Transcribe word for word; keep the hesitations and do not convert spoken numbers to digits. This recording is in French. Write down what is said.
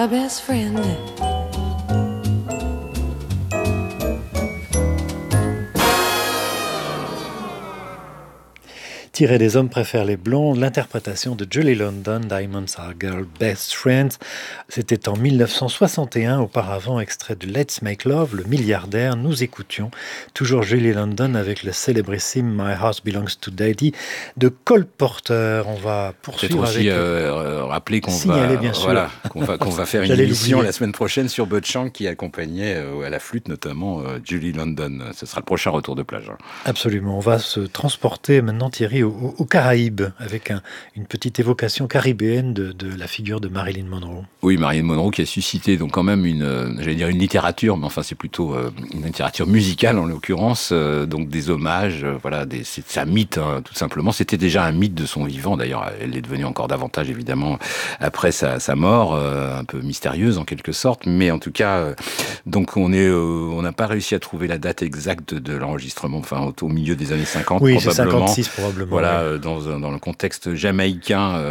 My best friend. Tiré des hommes préfèrent les blondes, l'interprétation de Julie London, Diamonds Are Girl Best Friends. C'était en dix-neuf cent soixante et un, auparavant extrait de Let's Make Love, le milliardaire. Nous écoutions toujours Julie London avec le célébrissime My House Belongs to Daddy de Cole Porter. On va poursuivre peut-être aussi avec... euh, rappeler qu'on signaler, va, bien sûr. Voilà, qu'on va, qu'on va faire une J'allais émission l'oublier. la semaine prochaine sur Bud Shank qui accompagnait euh, à la flûte notamment euh, Julie London. Ce sera le prochain retour de plage. Absolument. On va se transporter maintenant, Thierry, aux, aux Caraïbes, avec un, une petite évocation caribéenne de, de la figure de Marilyn Monroe. Oui, Marilyn Monroe qui a suscité donc quand même une, euh, j'allais dire une littérature, mais enfin c'est plutôt euh, une littérature musicale en l'occurrence, euh, donc des hommages, euh, voilà, des, c'est un mythe hein, tout simplement. C'était déjà un mythe de son vivant. D'ailleurs, elle est devenue encore davantage évidemment après sa, sa mort, euh, un peu mystérieuse en quelque sorte, mais en tout cas, euh, donc on est, euh, on n'a pas réussi à trouver la date exacte de, de l'enregistrement, enfin au, au milieu des années cinquante oui, probablement. Oui, c'est cinquante-six probablement. Voilà, oui. euh, dans, dans le contexte jamaïcain.